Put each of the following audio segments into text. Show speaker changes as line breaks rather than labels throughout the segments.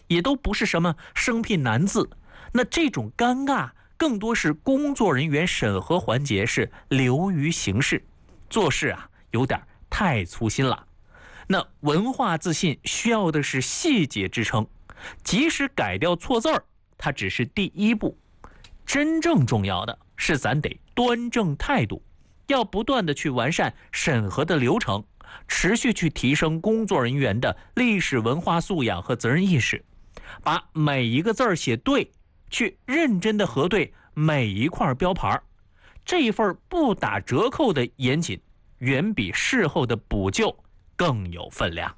也都不是什么生僻难字。那这种尴尬更多是工作人员审核环节是流于形式，做事啊有点太粗心了。那文化自信需要的是细节支撑，即使改掉错字儿，它只是第一步，真正重要的是咱得端正态度，要不断的去完善审核的流程，持续去提升工作人员的历史文化素养和责任意识，把每一个字儿写对，去认真的核对每一块标牌。这一份不打折扣的严谨，远比事后的补救更有分量。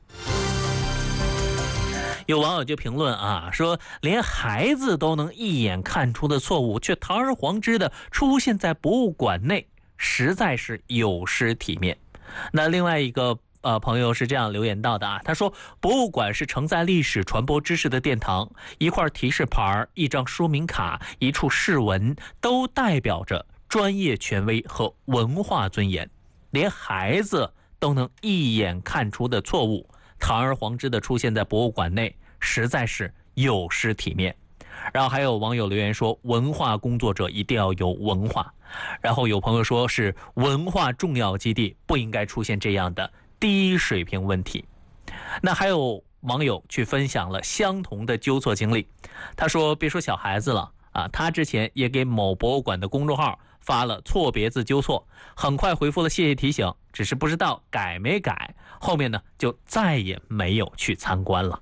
有网友就评论啊，说连孩子都能一眼看出的错误，却堂而皇之的出现在博物馆内，实在是有失体面。那另外一个朋友是这样留言到的啊，他说博物馆是承载历史传播知识的殿堂，一块提示牌、一张说明卡、一处释文，都代表着专业权威和文化尊严。连孩子都能一眼看出的错误，堂而皇之的出现在博物馆内，实在是有失体面。然后还有网友留言说，文化工作者一定要有文化。然后有朋友说是文化重要基地不应该出现这样的低水平问题。那还有网友去分享了相同的纠错经历，他说别说小孩子了啊，他之前也给某博物馆的公众号发了错别字纠错，很快回复了谢谢提醒，只是不知道改没改，后面呢就再也没有去参观了。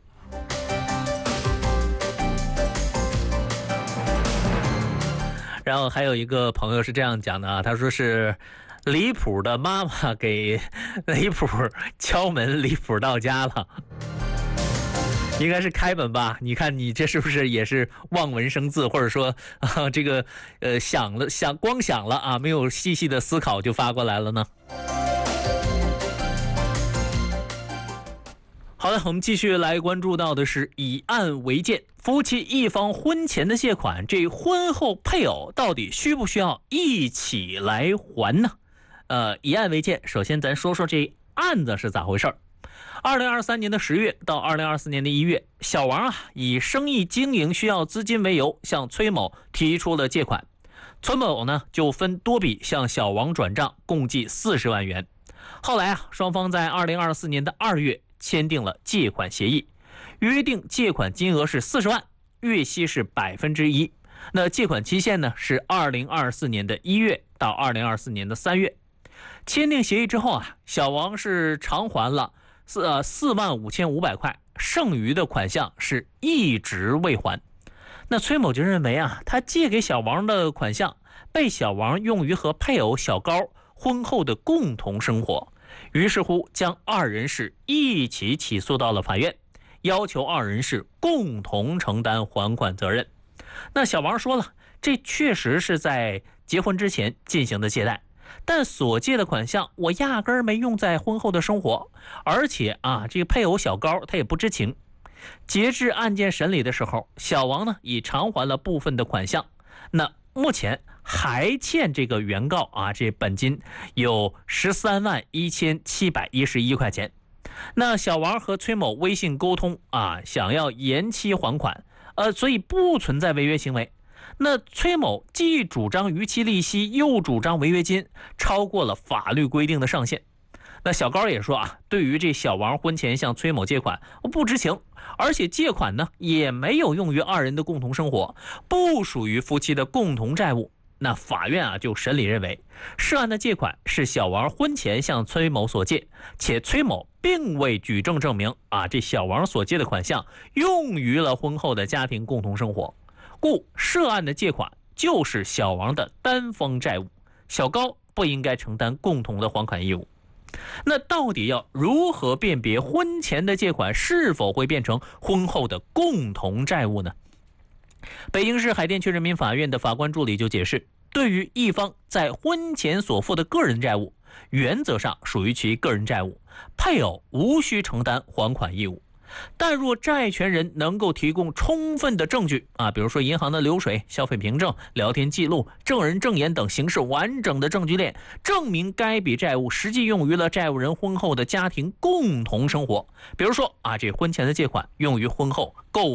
然后还有一个朋友是这样讲的啊，他说是离谱的妈妈给离谱敲门，离谱到家了。应该是开门吧？你看你这是不是也是望文生字，或者说这个光想了啊，没有细细的思考就发过来了呢？好的，我们继续来关注到的是以案为鉴，夫妻一方婚前的借款，这婚后配偶到底需不需要一起来还呢？以案为鉴，首先咱说说这案子是咋回事。2023年的10月到2024年的1月，小王以生意经营需要资金为由，向崔某提出了借款。崔某呢就分多笔向小王转账，共计40万元。后来双方在2024年的2月签订了借款协议，约定借款金额是40万，月息是1%。那借款期限呢是2024年的1月到2024年的3月。签订协议之后小王是偿还了45500块，剩余的款项是一直未还。那崔某就认为他借给小王的款项被小王用于和配偶小高婚后的共同生活，于是乎将二人是一起起诉到了法院，要求二人是共同承担还款责任。那小王说了，这确实是在结婚之前进行的借贷，但所借的款项我压根儿没用在婚后的生活，而且这个配偶小高他也不知情。截至案件审理的时候，小王呢已偿还了部分的款项，那目前还欠这个原告这本金有131711块钱。那小王和崔某微信沟通想要延期还款，所以不存在违约行为。那崔某既主张逾期利息，又主张违约金，超过了法律规定的上限。那小高也说对于这小王婚前向崔某借款不知情，而且借款呢也没有用于二人的共同生活，不属于夫妻的共同债务。那法院就审理认为，涉案的借款是小王婚前向崔某所借，且崔某并未举证证明这小王所借的款项用于了婚后的家庭共同生活，故涉案的借款就是小王的单方债务，小高不应该承担共同的还款义务。那到底要如何辨别婚前的借款是否会变成婚后的共同债务呢？北京市海淀区人民法院的法官助理就解释，对于一方在婚前所负的个人债务，原则上属于其个人债务，配偶无需承担还款义务。但若债权人能够提供充分的证据比如说银行的流水、消费凭证、聊天记录、证人证言等形式完整的证据链，证明该笔债务实际用于了债务人婚后的家庭共同生活，比如说这婚前的借款用于婚后购